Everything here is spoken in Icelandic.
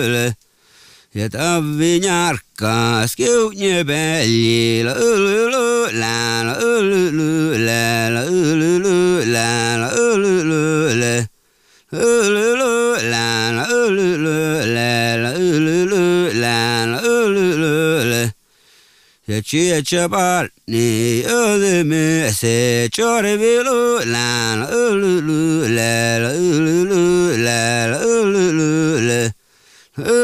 Et avvignarca schiugne belli la la la la la ci parni de me se chore velo la la la la